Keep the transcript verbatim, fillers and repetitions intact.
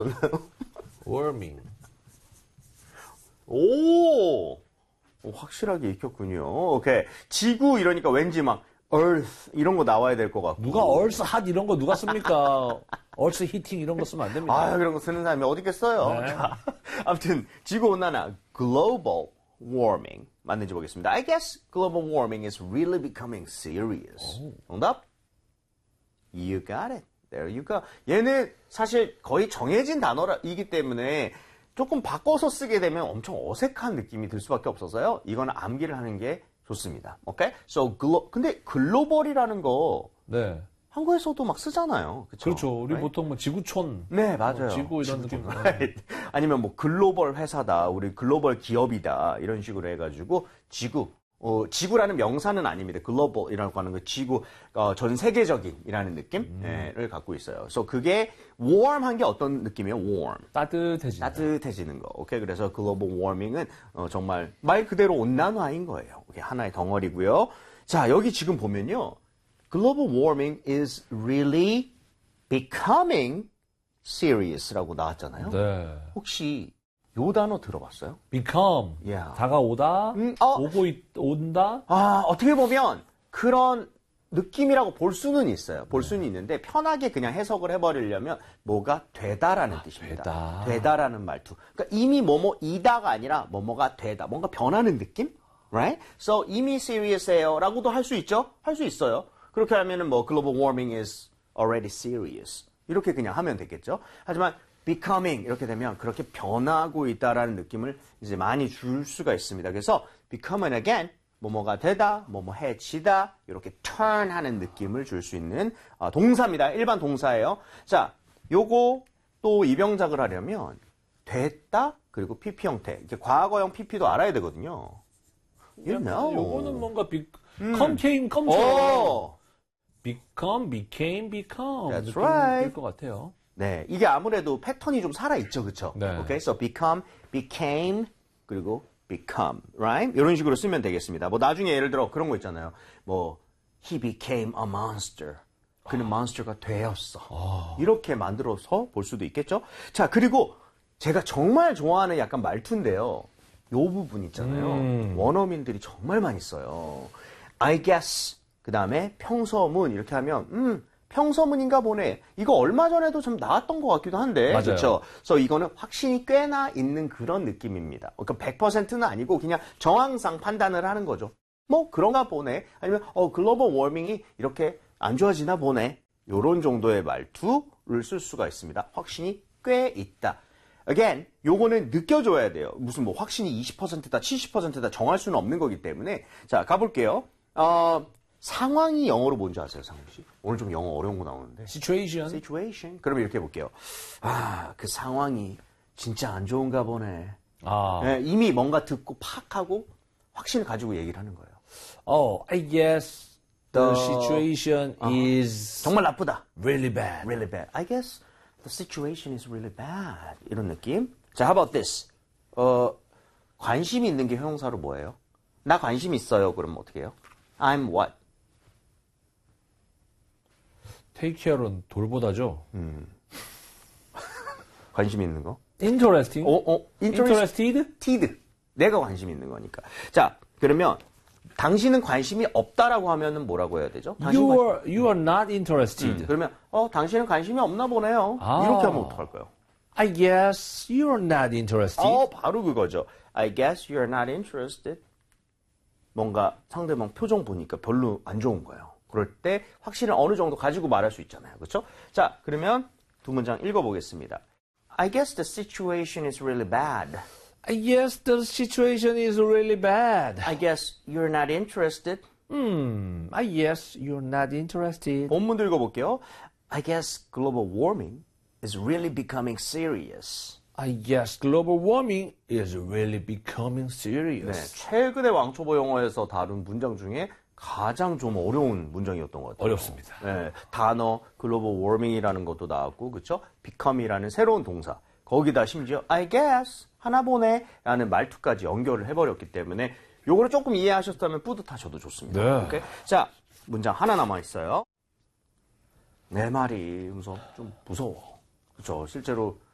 warming. 오, 확실하게 익혔군요. 오케이. 지구 이러니까 왠지 막 earth 이런 거 나와야 될 것 같고. 누가 earth hot 이런 거 누가 씁니까? earth heating 이런 거 쓰면 안 됩니다. 아, 그런 거 쓰는 사람이 어디 있겠어요? 네. 자, 아무튼 지구 온난화 global warming 맞는지 보겠습니다. I guess global warming is really becoming serious. 오. 정답? You got it. There you go. 얘는 사실 거의 정해진 단어이기 때문에 조금 바꿔서 쓰게 되면 엄청 어색한 느낌이 들 수밖에 없어서요. 이거는 암기를 하는 게 좋습니다. 오케이? So, 글로, 근데 글로벌이라는 거 네. 한국에서도 막 쓰잖아요. 그쵸? 그렇죠. 우리 Right? 보통 뭐 지구촌. 네, 맞아요. 뭐 지구 이런 느낌. Right. 아니면 뭐 글로벌 회사다, 우리 글로벌 기업이다 이런 식으로 해가지고 지구, 어, 지구라는 명사는 아닙니다. 글로벌이라고 하는 거 지구, 어, 전 세계적인이라는 느낌을 음. 갖고 있어요. 그래서 그게 warm한 게 어떤 느낌이에요? warm. 따뜻해지는. 따뜻해지는 거. 오케이. 그래서 글로벌 워밍은 어, 정말 말 그대로 온난화인 거예요. 오케이. 하나의 덩어리고요. 자, 여기 지금 보면요. Global warming is really becoming serious라고 나왔잖아요. 네. 혹시 요 단어 들어봤어요? become. Yeah. 다가오다. 음, 어. 오고 있, 온다. 아, 어떻게 보면 그런 느낌이라고 볼 수는 있어요. 볼 수는 있는데 편하게 그냥 해석을 해버리려면 뭐가 되다라는 아, 뜻입니다. 되다. 되다라는 말투. 그러니까 이미 뭐뭐이다가 아니라 뭐뭐가 되다. 뭔가 변하는 느낌? Right? So 이미 serious해요라고도 할 수 있죠? 할 수 있어요. 그렇게 하면은 뭐 global warming is already serious. 이렇게 그냥 하면 되겠죠. 하지만 becoming 이렇게 되면 그렇게 변하고 있다라는 느낌을 이제 많이 줄 수가 있습니다. 그래서 becoming again 뭐뭐가 되다, 뭐뭐 해지다 이렇게 turn 하는 느낌을 줄 수 있는 동사입니다. 일반 동사예요. 자, 요거 또 입영작을 하려면 됐다 그리고 피피 형태. 이렇게 과거형 피피도 알아야 되거든요. You know. 요거는 뭔가 be, 음. come, came, come처럼. 오. become, became, become. That's 느낌일 right. 것 같아요. 네, 이게 아무래도 패턴이 좀 살아있죠, 그쵸? 네. Okay, so become, became, 그리고 become, right? 이런 식으로 쓰면 되겠습니다. 뭐 나중에 예를 들어 그런 거 있잖아요. 뭐 he became a monster. 그는 몬스터가 되었어. 아. 이렇게 만들어서 볼 수도 있겠죠? 자, 그리고 제가 정말 좋아하는 약간 말투인데요. 요 부분 있잖아요. 음. 원어민들이 정말 많이 써요. I guess, 그 다음에 평서문 이렇게 하면 음, 평서문인가 보네. 이거 얼마 전에도 좀 나왔던 것 같기도 한데. 맞아요. 그렇죠? 그래서 이거는 확신이 꽤나 있는 그런 느낌입니다. 그러니까 백 퍼센트는 아니고 그냥 정황상 판단을 하는 거죠. 뭐 그런가 보네. 아니면 어 글로벌 워밍이 이렇게 안 좋아지나 보네. 요런 정도의 말투를 쓸 수가 있습니다. 확신이 꽤 있다. Again, 요거는 느껴줘야 돼요. 무슨 뭐 확신이 이십 퍼센트다, 칠십 퍼센트다 정할 수는 없는 거기 때문에. 자, 가볼게요. 어, 상황이 영어로 뭔지 아세요, 상훈 씨? 오늘 좀 영어 어려운 거 나오는데. situation. situation. 그러면 이렇게 볼게요. 아, 그 상황이 진짜 안 좋은가 보네. 아. 네, 이미 뭔가 듣고 팍 하고 확신을 가지고 얘기를 하는 거예요. Oh, I guess the The- situation Uh-huh. is 정말 나쁘다. really bad. Really bad. I guess the situation is really bad. 이런 느낌. 자, how about this? 어, 관심 있는 게 형용사로 뭐예요? 나 관심 있어요. 그러면 어떻게 해요? I'm what? Take care은 돌보다죠. 관심 있는 거? Interesting. 어, 어, Interested? 티드. 내가 관심 있는 거니까. 자, 그러면 당신은 관심이 없다라고 하면은 뭐라고 해야 되죠? 당신 You 관심- are you are not interested. 그러면 어, 당신은 관심이 없나 보네요. 아. 이렇게 하면 어떡할까요? I guess you are not interested. 어, 바로 그거죠. I guess you're not interested. 뭔가 상대방 표정 보니까 별로 안 좋은 거예요. 그럴 때 확신을 어느 정도 가지고 말할 수 있잖아요. 그렇죠? 자, 그러면 두 문장 읽어보겠습니다. I guess the situation is really bad. I guess the situation is really bad. I guess you're not interested. Hmm. I guess you're not interested. 본문도 읽어볼게요. I guess global warming is really becoming serious. I guess global warming is really becoming 네, serious. 최근의 왕초보 영어에서 다룬 문장 중에 가장 좀 어려운 문장이었던 것 같아요. 어렵습니다. 네, 단어 글로벌 워밍이라는 것도 나왔고, 그렇죠? become이라는 새로운 동사. 거기다 심지어 I guess 하나 보네 라는 말투까지 연결을 해버렸기 때문에 요거를 조금 이해하셨다면 뿌듯하셔도 좋습니다. 네. 오케이? 자, 문장 하나 남아 있어요. 내 말이 무서 좀 무서워. 그렇죠? 실제로